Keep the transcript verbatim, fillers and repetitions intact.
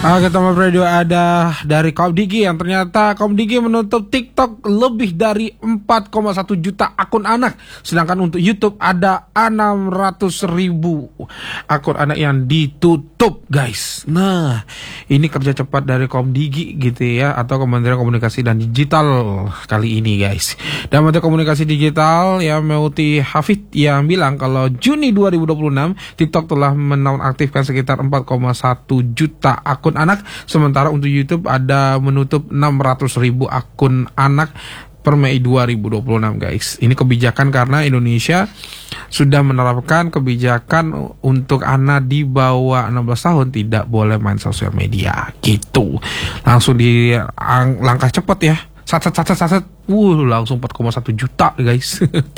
Oke, teman radio ada dari Kaum Digi yang ternyata Kaum Digi menutup TikTok lebih dari empat koma satu juta akun anak. Sedangkan untuk YouTube ada enam ratus ribu akun anak yang ditutup, guys. Nah, ini kerja cepat dari Kaum Digi gitu ya, atau Kementerian Komunikasi dan Digital kali ini, guys. Dan Menteri Komunikasi Digital ya Meuti Hafid yang bilang kalau Juni dua ribu dua puluh enam TikTok telah menonaktifkan sekitar empat koma satu juta akun anak, sementara untuk YouTube ada menutup enam ratus ribu akun anak per Mei dua ribu dua puluh enam, guys. Ini kebijakan karena Indonesia sudah menerapkan kebijakan untuk anak di bawah enam belas tahun tidak boleh main sosial media gitu. Langsung di langkah cepat ya. Sat sat sat sat, uh langsung empat koma satu juta, guys.